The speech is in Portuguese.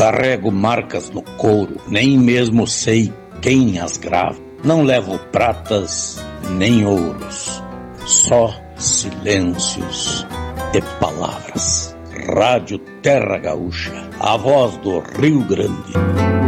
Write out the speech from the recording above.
carrego marcas no couro, nem mesmo sei quem as grava. Não levo pratas nem ouros, só silêncios e palavras. Rádio Terra Gaúcha, a voz do Rio Grande.